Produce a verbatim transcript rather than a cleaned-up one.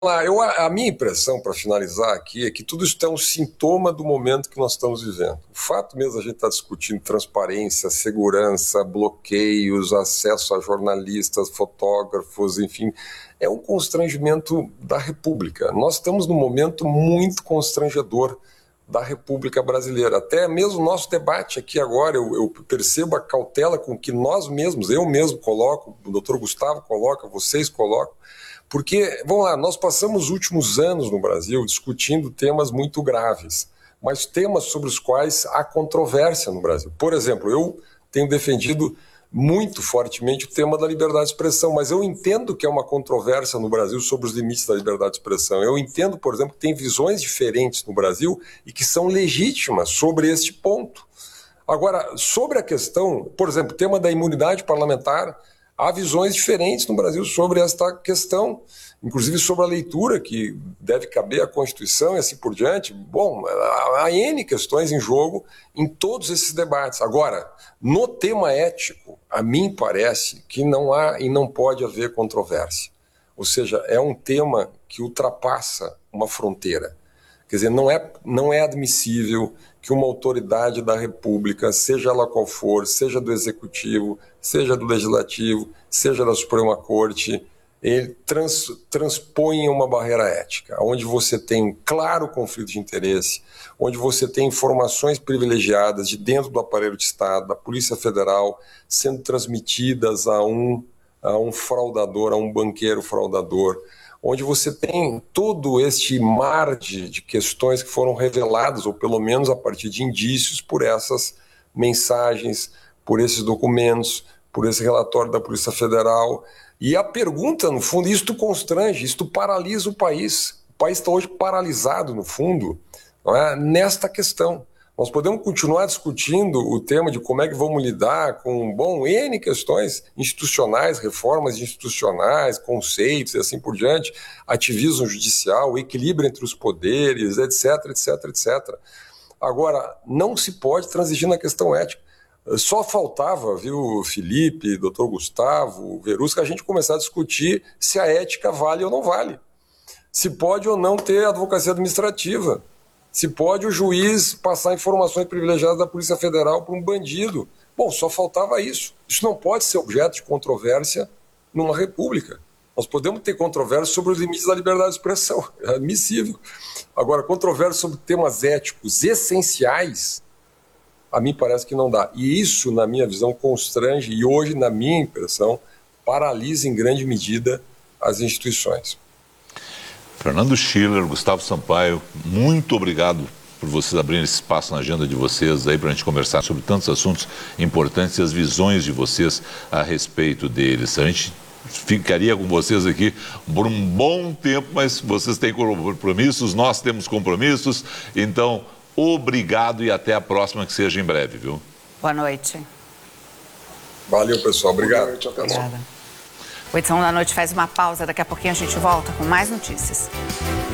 Ah, eu, a minha impressão, para finalizar aqui, é que tudo isso é um sintoma do momento que nós estamos vivendo. O fato mesmo a gente estar discutindo transparência, segurança, bloqueios, acesso a jornalistas, fotógrafos, enfim, é um constrangimento da República. Nós estamos num momento muito constrangedor da República Brasileira. Até mesmo o nosso debate aqui agora, eu, eu percebo a cautela com que nós mesmos, eu mesmo coloco, o doutor Gustavo coloca, vocês colocam, porque, vamos lá, nós passamos os últimos anos no Brasil discutindo temas muito graves, mas temas sobre os quais há controvérsia no Brasil. Por exemplo, eu tenho defendido muito fortemente o tema da liberdade de expressão, mas eu entendo que é uma controvérsia no Brasil sobre os limites da liberdade de expressão. Eu entendo, por exemplo, que tem visões diferentes no Brasil e que são legítimas sobre este ponto. Agora, sobre a questão, por exemplo, o tema da imunidade parlamentar, há visões diferentes no Brasil sobre esta questão, inclusive sobre a leitura que deve caber à Constituição e assim por diante. Bom, há N questões em jogo em todos esses debates. Agora, no tema ético, a mim parece que não há e não pode haver controvérsia. Ou seja, é um tema que ultrapassa uma fronteira. Quer dizer, não é, não é admissível que uma autoridade da República, seja ela qual for, seja do Executivo, seja do Legislativo, seja da Suprema Corte, ele trans, transponha uma barreira ética, onde você tem claro conflito de interesse, onde você tem informações privilegiadas de dentro do aparelho de Estado, da Polícia Federal, sendo transmitidas a um, a um fraudador, a um banqueiro fraudador, onde você tem todo este mar de, de questões que foram reveladas, ou pelo menos a partir de indícios, por essas mensagens, por esses documentos, por esse relatório da Polícia Federal. E a pergunta, no fundo, isto constrange, isto paralisa o país. O país está hoje paralisado, no fundo, não é? Nesta questão. Nós podemos continuar discutindo o tema de como é que vamos lidar com, bom, N questões institucionais, reformas institucionais, conceitos e assim por diante, ativismo judicial, equilíbrio entre os poderes, etc, etc, etcétera. Agora, não se pode transigir na questão ética. Só faltava, viu, Felipe, doutor Gustavo, Verusca, a gente começar a discutir se a ética vale ou não vale. Se pode ou não ter advocacia administrativa. Se pode o juiz passar informações privilegiadas da Polícia Federal para um bandido. Bom, só faltava isso. Isso não pode ser objeto de controvérsia numa república. Nós podemos ter controvérsia sobre os limites da liberdade de expressão, é admissível. Agora, controvérsia sobre temas éticos essenciais, a mim parece que não dá. E isso, na minha visão, constrange e hoje, na minha impressão, paralisa em grande medida as instituições. Fernando Schiller, Gustavo Sampaio, muito obrigado por vocês abrirem esse espaço na agenda de vocês aí para a gente conversar sobre tantos assuntos importantes e as visões de vocês a respeito deles. A gente ficaria com vocês aqui por um bom tempo, mas vocês têm compromissos, nós temos compromissos, então obrigado e até a próxima, que seja em breve, viu? Boa noite. Valeu, pessoal. Obrigado. Boa noite, obrigada. O Edição da Noite faz uma pausa, daqui a pouquinho a gente volta com mais notícias.